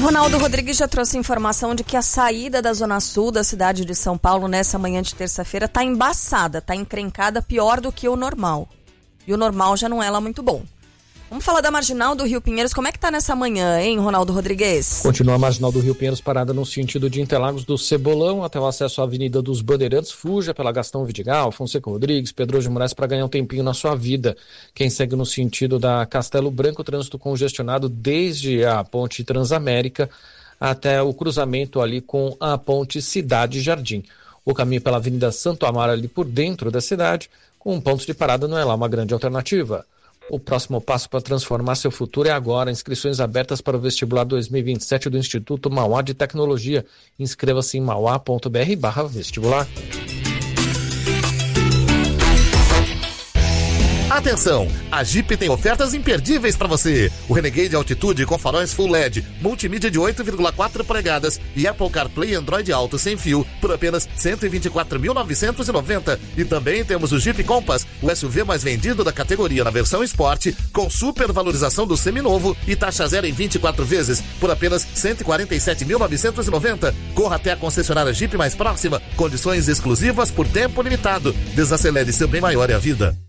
Ronaldo Rodrigues já trouxe informação de que a saída da Zona Sul da cidade de São Paulo nessa manhã de terça-feira está embaçada, está encrencada, pior do que o normal. E o normal já não é lá muito bom. Vamos falar da Marginal do Rio Pinheiros. Como é que tá nessa manhã, hein, Ronaldo Rodrigues? Continua a Marginal do Rio Pinheiros parada no sentido de Interlagos do Cebolão até o acesso à Avenida dos Bandeirantes. Fuja pela Gastão Vidigal, Fonseca Rodrigues, Pedro de Moraes para ganhar um tempinho na sua vida. Quem segue no sentido da Castelo Branco, trânsito congestionado desde a Ponte Transamérica até o cruzamento ali com a Ponte Cidade Jardim. O caminho pela Avenida Santo Amaro ali por dentro da cidade, com um ponto de parada não é lá uma grande alternativa. O próximo passo para transformar seu futuro é agora. Inscrições abertas para o vestibular 2027 do Instituto Mauá de Tecnologia. Inscreva-se em mauá.br/vestibular. Atenção, a Jeep tem ofertas imperdíveis para você. O Renegade Altitude com faróis Full LED, multimídia de 8,4 polegadas e Apple CarPlay Android Auto sem fio por apenas R$ 124.990. E também temos o Jeep Compass, o SUV mais vendido da categoria na versão Sport, com super valorização do seminovo e taxa zero em 24 vezes por apenas R$ 147.990. Corra até a concessionária Jeep mais próxima, condições exclusivas por tempo limitado. Desacelere, seu bem maior é a vida.